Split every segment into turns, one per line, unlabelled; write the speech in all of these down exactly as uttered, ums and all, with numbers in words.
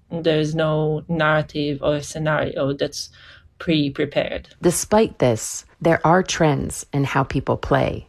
There's no narrative or scenario that's pre-prepared.
Despite this, there are trends in how people play.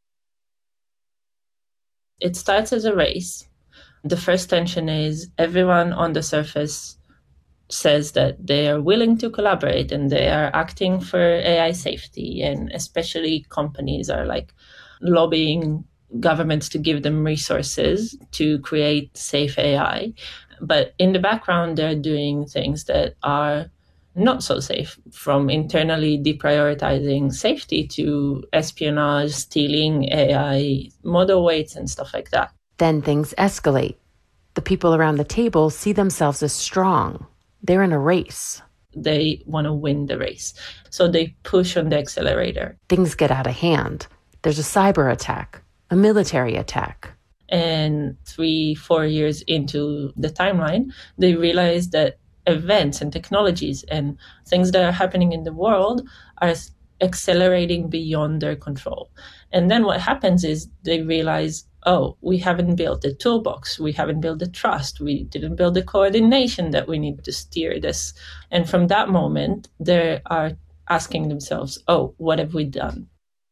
It starts as a race. The first tension is everyone on the surface says that they are willing to collaborate and they are acting for A I safety, and especially companies are like lobbying governments to give them resources to create safe A I. But in the background, they're doing things that are not so safe, from internally deprioritizing safety to espionage, stealing A I model weights and stuff like that.
Then things escalate. The people around the table see themselves as strong. They're in a race.
They want to win the race. So they push on the accelerator.
Things get out of hand. There's a cyber attack, a military attack.
And three, four years into the timeline, they realize that events and technologies and things that are happening in the world are accelerating beyond their control. And then what happens is they realize, oh, we haven't built the toolbox, we haven't built the trust, we didn't build the coordination that we need to steer this. And from that moment, they are asking themselves, oh, what have we done?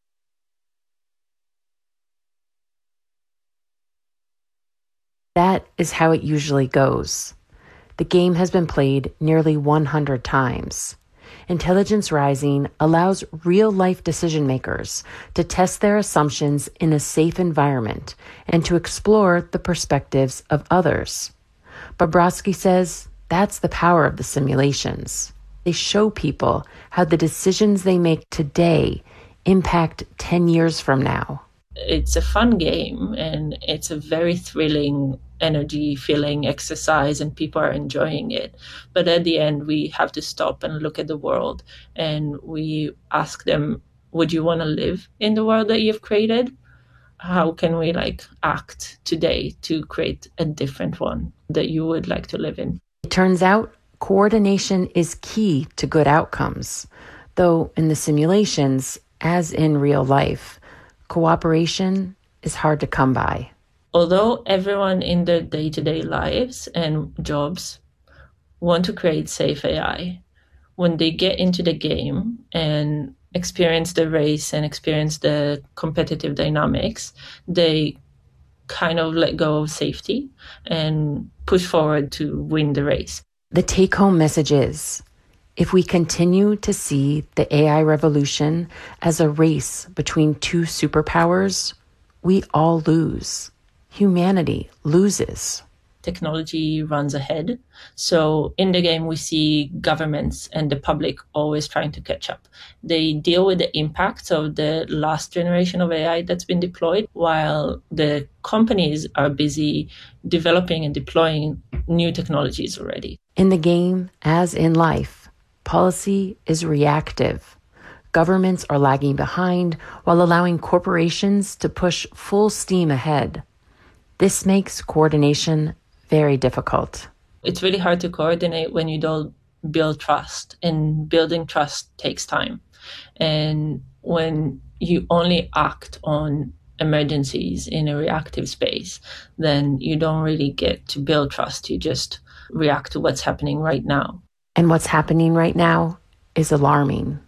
That is how it usually goes. The game has been played nearly one hundred times. Intelligence Rising allows real-life decision makers to test their assumptions in a safe environment and to explore the perspectives of others. Bobrovsky says that's the power of the simulations. They show people how the decisions they make today impact ten years from now.
It's a fun game and it's a very thrilling, energy-filling exercise, and people are enjoying it. But at the end, we have to stop and look at the world, and we ask them, would you want to live in the world that you've created? How can we like act today to create a different one that you would like to live in?
It turns out coordination is key to good outcomes, though in the simulations, as in real life, cooperation is hard to come by.
Although everyone in their day-to-day lives and jobs want to create safe A I, when they get into the game and experience the race and experience the competitive dynamics, they kind of let go of safety and push forward to win the race.
The take-home message is, if we continue to see the A I revolution as a race between two superpowers, we all lose. Humanity loses.
Technology runs ahead. So in the game, we see governments and the public always trying to catch up. They deal with the impacts of the last generation of A I that's been deployed, while the companies are busy developing and deploying new technologies already.
In the game, as in life, policy is reactive. Governments are lagging behind while allowing corporations to push full steam ahead. This makes coordination very difficult.
It's really hard to coordinate when you don't build trust, and building trust takes time. And when you only act on emergencies in a reactive space, then you don't really get to build trust. You just react to what's happening right now.
And what's happening right now is alarming.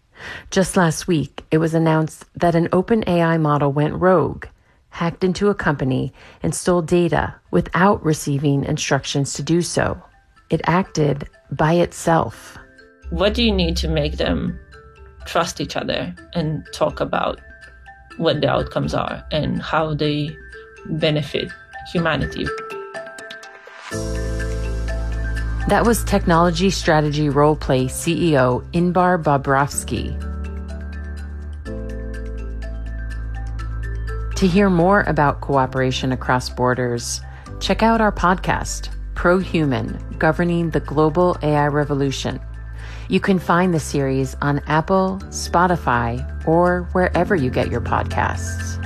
Just last week, it was announced that an OpenAI model went rogue, hacked into a company, and stole data without receiving instructions to do so. It acted by itself.
What do you need to make them trust each other and talk about what the outcomes are and how they benefit humanity?
That was Technology Strategy Roleplay C E O Inbar Bobrovsky. To hear more about cooperation across borders, check out our podcast, ProHuman, Governing the Global A I Revolution. You can find the series on Apple, Spotify, or wherever you get your podcasts.